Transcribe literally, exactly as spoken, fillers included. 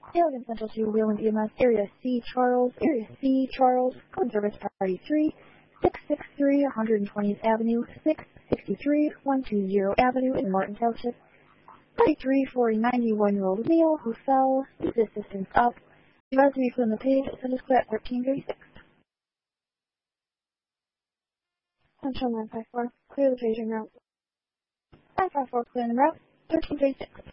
Alien Central to Wheeling E M S, Area C, Charles, Area C, Charles, Code Service Party three, six six three, one hundred twentieth Avenue, six sixty-three, one twenty Avenue in Martin Township. Party three for a ninety-one-year-old male who fell, needs assistance up. Resume from the page, sentence clear at thirteen thirty-six. Central nine five four, clear the page en route. nine five four, clear en route, thirteen thirty-six.